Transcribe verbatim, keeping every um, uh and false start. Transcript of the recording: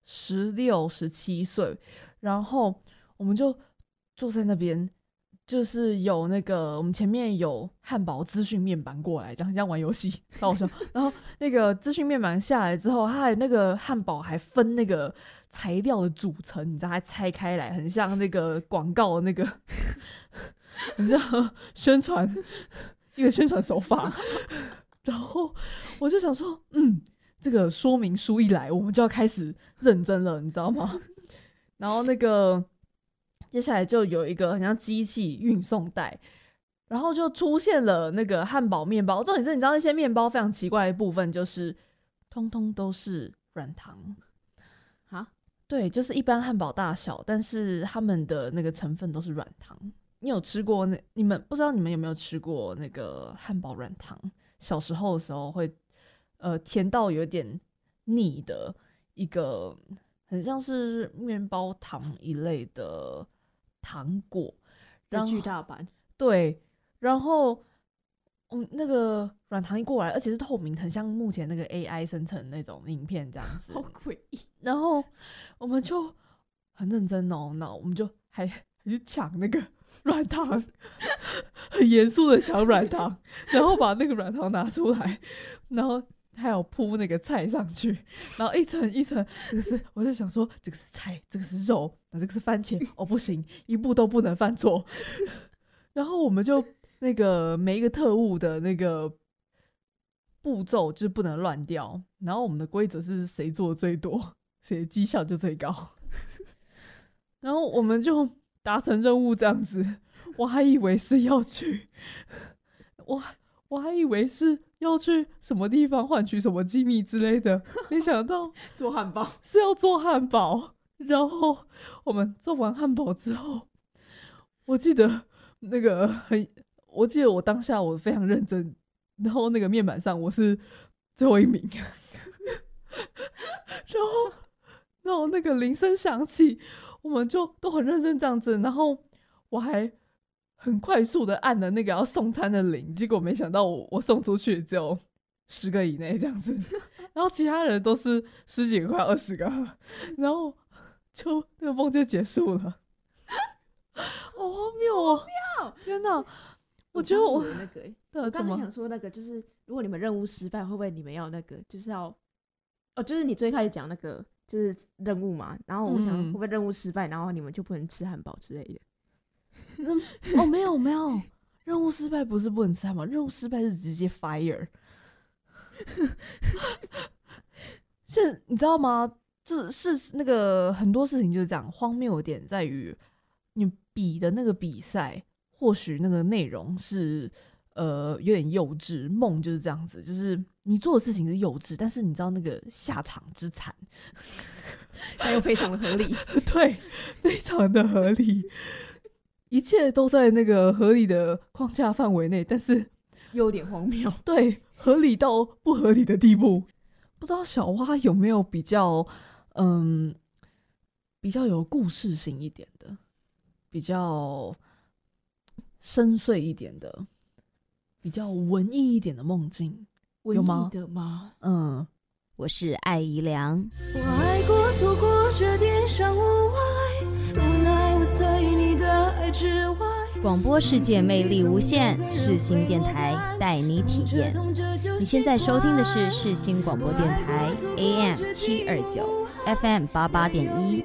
十六、十七岁，然后我们就坐在那边，就是有那个我们前面有汉堡资讯面板过来，这样这样玩游戏，超好笑。然后那个资讯面板下来之后，它还那个汉堡还分那个材料的组成，你知道，还拆开来，很像那个广告的那个，很像宣传一个宣传手法。然后我就想说，嗯，这个说明书一来，我们就要开始认真了，你知道吗？然后那个接下来就有一个很像机器运送带，然后就出现了那个汉堡面包。重点是，你知道那些面包非常奇怪的部分，就是通通都是软糖啊。 对，就是一般汉堡大小，但是他们的那个成分都是软糖。你有吃过那？你们不知道你们有没有吃过那个汉堡软糖？小时候的时候会，呃，甜到有点腻的一个，很像是面包糖一类的糖果，然后巨大版。 对，然后嗯，那个软糖一过来，而且是透明，很像目前那个 A I 生成那种影片这样子， 好诡异。 然后我们就很认真哦，那我们就还还去抢那个软糖，很严肃的抢软糖，然后把那个软糖拿出来，然后还有铺那个菜上去，然后一层一层，这个是我在想说，这个是菜，这个是肉，那这个是番茄，哦不行，一步都不能犯错。然后我们就那个每一个特务的那个步骤就是不能乱掉，然后我们的规则是谁做的最多，谁的绩效就最高。然后我们就达成任务这样子，我还以为是要去，我我还以为是要去什么地方换取什么机密之类的，没想到做汉堡是要做汉堡。然后我们做完汉堡之后，我记得那个很，我记得我当下我非常认真，然后那个面板上我是最后一名，然后然后那个铃声响起，我们就都很认真这样子，然后我还很快速的按了那个要送餐的铃，结果没想到我我送出去只有十个以内这样子，然后其他人都是十几个快二十个，然后就那个梦就结束了。好荒谬哦！天哪，我觉得我那个、欸，我刚刚想说那个，就是如果你们任务失败，会不会你们要那个，就是要哦，就是你最开始讲那个就是任务嘛，然后我想会不会任务失败，嗯、然后你们就不能吃汉堡之类的？ 哦，没有没有，任务失败不是不能吃汉堡，任务失败是直接 fire。是，你知道吗？这是那个很多事情就是这样，荒谬的点在于你比的那个比赛，或许那个内容是呃有点幼稚，梦就是这样子，就是你做的事情是幼稚，但是你知道那个下场之惨， 但又非常的合理， 对，非常的合理，一切都在那个合理的框架范围内，但是又有点荒谬， 对，合理到不合理的地步。不知道小蛙有没有比较嗯比较有故事性一点的，比较深邃一点的，比较文艺一点的梦境，有吗？ 文艺的吗？ 嗯， 我是艾怡良。 我爱过错过这点伤无碍，无奈我在你的爱之外。 广播世界魅力无限，世新电台带你体验。你现在收听的是世新广播电台 A M 七二九 F M 八八点一。